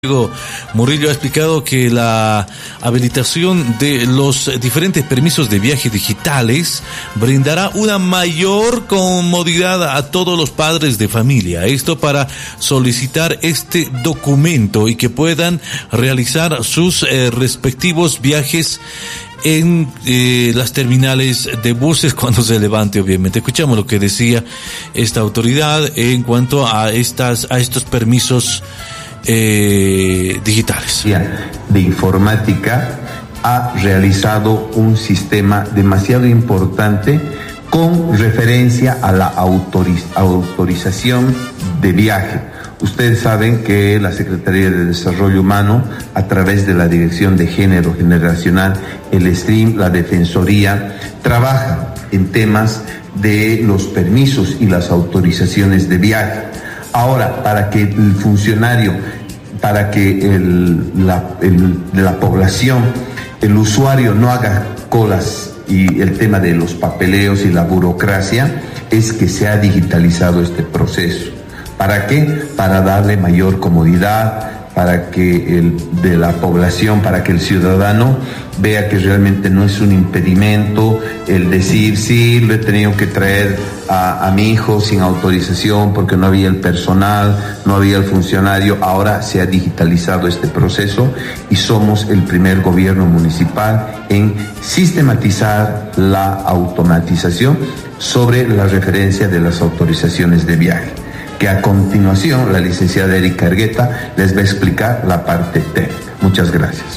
Murillo ha explicado que la habilitación de los diferentes permisos de viaje digitales brindará una mayor comodidad a todos los padres de familia. Esto para solicitar este documento y que puedan realizar sus respectivos viajes en las terminales de buses cuando se levante, obviamente. Escuchamos lo que decía esta autoridad en cuanto a estos permisos digitales. De informática ha realizado un sistema demasiado importante con referencia a la autorización de viaje. Ustedes saben que la Secretaría de Desarrollo Humano, a través de la Dirección de Género Generacional, el STRIM, la Defensoría, trabaja en temas de los permisos y las autorizaciones de viaje. Ahora, para que el funcionario, para que la población, el usuario no haga colas y el tema de los papeleos y la burocracia, es que se ha digitalizado este proceso. ¿Para qué? Para darle mayor comodidad, para que de la población, para que el ciudadano vea que realmente no es un impedimento el decir, sí, lo he tenido que traer a mi hijo sin autorización porque no había el personal, no había el funcionario. Ahora se ha digitalizado este proceso y somos el primer gobierno municipal en sistematizar la automatización sobre la referencia de las autorizaciones de viaje, que a continuación la licenciada Erika Ergueta les va a explicar la parte técnica. Muchas gracias.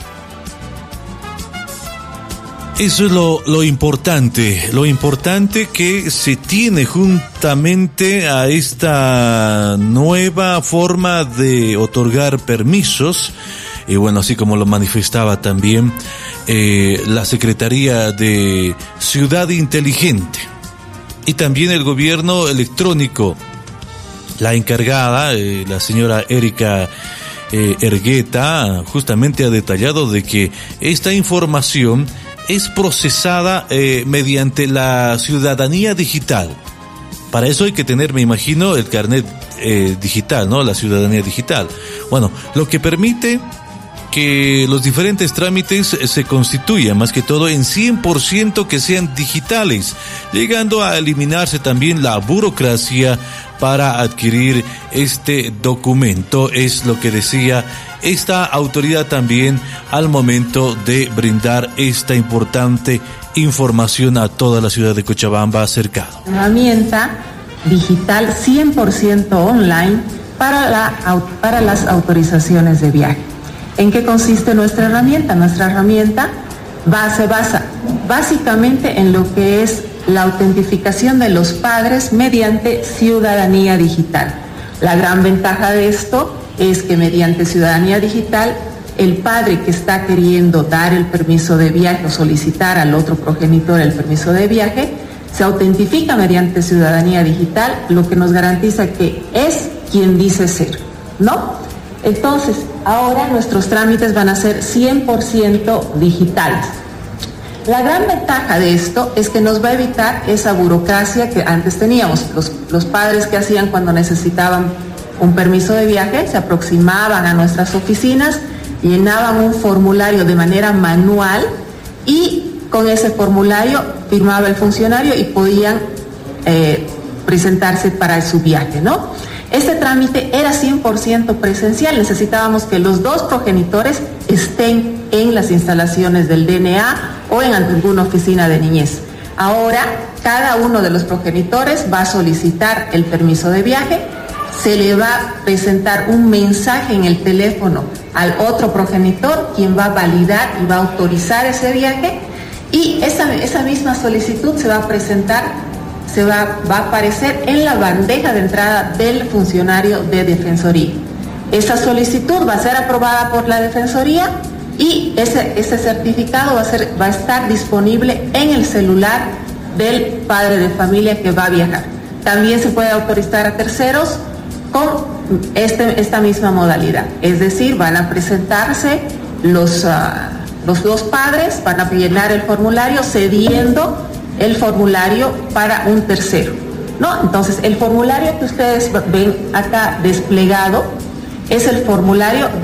Eso es lo importante que se tiene juntamente a esta nueva forma de otorgar permisos. Y bueno, así como lo manifestaba también la Secretaría de Ciudad Inteligente y también el gobierno electrónico. La encargada, la señora Erika Ergueta, justamente ha detallado de que esta información es procesada mediante la ciudadanía digital. Para eso hay que tener, me imagino, el carnet digital, ¿no? La ciudadanía digital. Bueno, lo que permite que los diferentes trámites se constituyan, más que todo en 100% que sean digitales, llegando a eliminarse también la burocracia para adquirir este documento. Es lo que decía esta autoridad también al momento de brindar esta importante información a toda la ciudad de Cochabamba acercado. Herramienta digital 100% online para las autorizaciones de viaje. ¿En qué consiste nuestra herramienta? Nuestra herramienta se basa básicamente en lo que es la autentificación de los padres mediante ciudadanía digital. La gran ventaja de esto es que mediante ciudadanía digital, el padre que está queriendo dar el permiso de viaje o solicitar al otro progenitor el permiso de viaje, se autentifica mediante ciudadanía digital, lo que nos garantiza que es quien dice ser, ¿no? Entonces, ahora nuestros trámites van a ser 100% digitales. La gran ventaja de esto es que nos va a evitar esa burocracia que antes teníamos. Los padres que hacían cuando necesitaban un permiso de viaje, se aproximaban a nuestras oficinas, llenaban un formulario de manera manual y con ese formulario firmaba el funcionario y podían presentarse para su viaje, ¿no? Este trámite era 100% presencial, necesitábamos que los dos progenitores estén en las instalaciones del DNA o en alguna oficina de niñez. Ahora, cada uno de los progenitores va a solicitar el permiso de viaje, se le va a presentar un mensaje en el teléfono al otro progenitor, quien va a validar y va a autorizar ese viaje, y esa misma solicitud se va a presentar, va a aparecer en la bandeja de entrada del funcionario de Defensoría. Esa solicitud va a ser aprobada por la Defensoría y ese certificado va a estar disponible en el celular del padre de familia que va a viajar. También se puede autorizar a terceros con esta misma modalidad. Es decir, van a presentarse los dos padres, van a llenar el formulario cediendo el formulario para un tercero, ¿no? Entonces, el formulario que ustedes ven acá desplegado es el formulario